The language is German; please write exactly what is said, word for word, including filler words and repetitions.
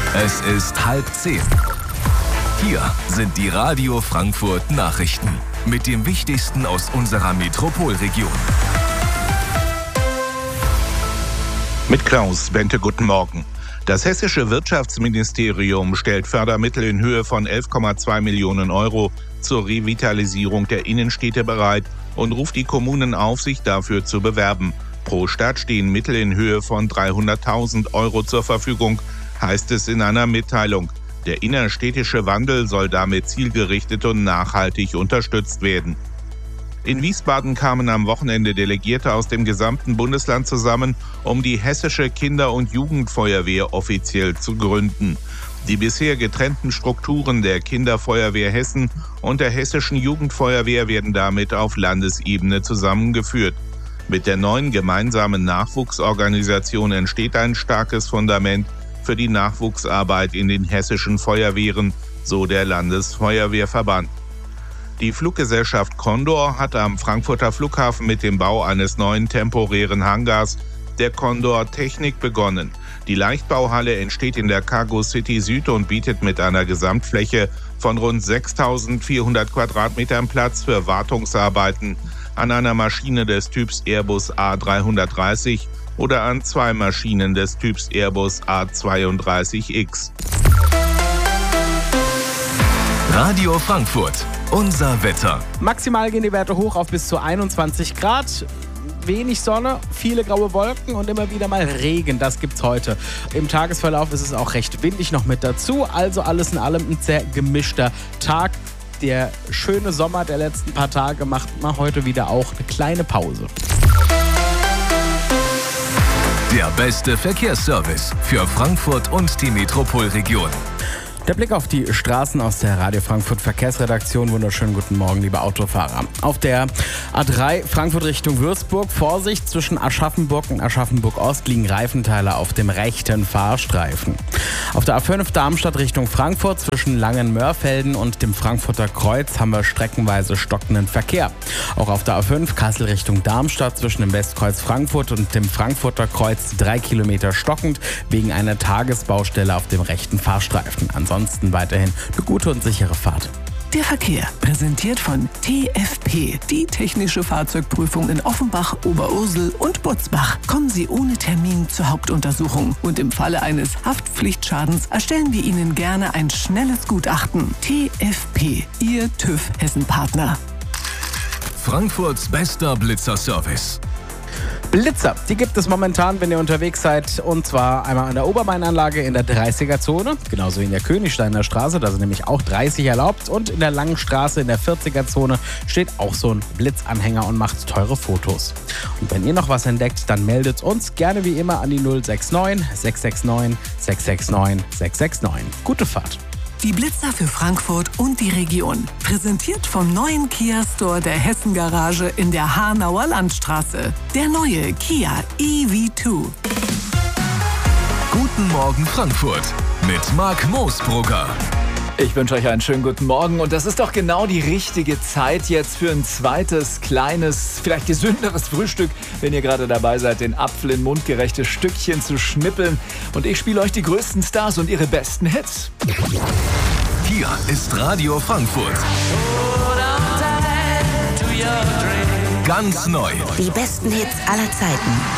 Es ist halb zehn. Hier sind die Radio Frankfurt Nachrichten mit dem Wichtigsten aus unserer Metropolregion. Mit Klaus Bente, guten Morgen. Das hessische Wirtschaftsministerium stellt Fördermittel in Höhe von elf Komma zwei Millionen Euro zur Revitalisierung der Innenstädte bereit und ruft die Kommunen auf, sich dafür zu bewerben. Pro Stadt stehen Mittel in Höhe von dreihunderttausend Euro zur Verfügung, heißt es in einer Mitteilung. Der innerstädtische Wandel soll damit zielgerichtet und nachhaltig unterstützt werden. In Wiesbaden kamen am Wochenende Delegierte aus dem gesamten Bundesland zusammen, um die hessische Kinder- und Jugendfeuerwehr offiziell zu gründen. Die bisher getrennten Strukturen der Kinderfeuerwehr Hessen und der hessischen Jugendfeuerwehr werden damit auf Landesebene zusammengeführt. Mit der neuen gemeinsamen Nachwuchsorganisation entsteht ein starkes Fundament für die Nachwuchsarbeit in den hessischen Feuerwehren, so der Landesfeuerwehrverband. Die Fluggesellschaft Condor hat am Frankfurter Flughafen mit dem Bau eines neuen temporären Hangars der Condor Technik begonnen. Die Leichtbauhalle entsteht in der Cargo City Süd und bietet mit einer Gesamtfläche von rund sechstausendvierhundert Quadratmetern Platz für Wartungsarbeiten an einer Maschine des Typs Airbus A dreihundertdreißig oder an zwei Maschinen des Typs Airbus A zweiunddreißig X. Radio Frankfurt, unser Wetter. Maximal gehen die Werte hoch auf bis zu einundzwanzig Grad. Wenig Sonne, viele graue Wolken und immer wieder mal Regen. Das gibt's heute. Im Tagesverlauf ist es auch recht windig noch mit dazu. Also alles in allem ein sehr gemischter Tag. Der schöne Sommer der letzten paar Tage macht mal heute wieder auch eine kleine Pause. Der beste Verkehrsservice für Frankfurt und die Metropolregion. Der Blick auf die Straßen aus der Radio Frankfurt Verkehrsredaktion. Wunderschönen guten Morgen, liebe Autofahrer. Auf der A drei Frankfurt Richtung Würzburg. Vorsicht, zwischen Aschaffenburg und Aschaffenburg-Ost liegen Reifenteile auf dem rechten Fahrstreifen. Auf der A fünf Darmstadt Richtung Frankfurt zwischen Langenmörfelden und dem Frankfurter Kreuz haben wir streckenweise stockenden Verkehr. Auch auf der A fünf Kassel Richtung Darmstadt zwischen dem Westkreuz Frankfurt und dem Frankfurter Kreuz drei Kilometer stockend wegen einer Tagesbaustelle auf dem rechten Fahrstreifen. Ansonsten weiterhin eine gute und sichere Fahrt. Der Verkehr, präsentiert von T F P, die technische Fahrzeugprüfung in Offenbach, Oberursel und Butzbach. Kommen Sie ohne Termin zur Hauptuntersuchung und im Falle eines Haftpflichtschadens erstellen wir Ihnen gerne ein schnelles Gutachten. T F P, Ihr TÜV Hessen-Partner. Frankfurts bester Blitzer-Service. Blitzer, die gibt es momentan, wenn ihr unterwegs seid, und zwar einmal an der Obermainanlage in der dreißiger-Zone, genauso wie in der Königsteiner Straße, da sind nämlich auch dreißig erlaubt, und in der Langen Straße in der vierziger-Zone steht auch so ein Blitzanhänger und macht teure Fotos. Und wenn ihr noch was entdeckt, dann meldet uns gerne wie immer an die null sechs neun, sechs sechs neun, sechs sechs neun, sechs sechs neun. Gute Fahrt! Die Blitzer für Frankfurt und die Region. Präsentiert vom neuen Kia Store der Hessen Garage in der Hanauer Landstraße. Der neue Kia E V zwei. Guten Morgen Frankfurt mit Marc Moosbrugger. Ich wünsche euch einen schönen guten Morgen und das ist doch genau die richtige Zeit jetzt für ein zweites, kleines, vielleicht gesünderes Frühstück, wenn ihr gerade dabei seid, den Apfel in mundgerechte Stückchen zu schnippeln. Und ich spiele euch die größten Stars und ihre besten Hits. Hier ist Radio Frankfurt. Ganz neu. Die besten Hits aller Zeiten.